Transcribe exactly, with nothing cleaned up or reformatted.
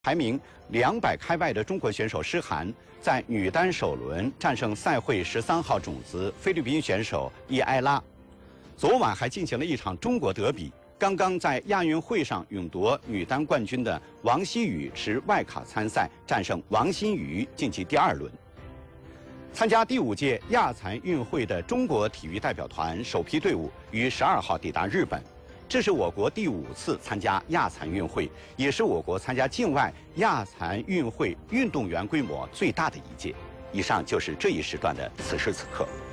排名两百开外的中国选手诗涵，在女单首轮战胜赛会十三号种子菲律宾选手伊埃拉。昨晚还进行了一场中国德比。刚刚在亚运会上勇夺女单冠军的王希雨持外卡参赛，战胜王欣瑜晋级第二轮。参加第五届亚残运会的中国体育代表团首批队伍于十二号抵达日本。 这是我国第五次参加亚残运会，也是我国参加境外亚残运会运动员规模最大的一届。以上就是这一时段的此时此刻。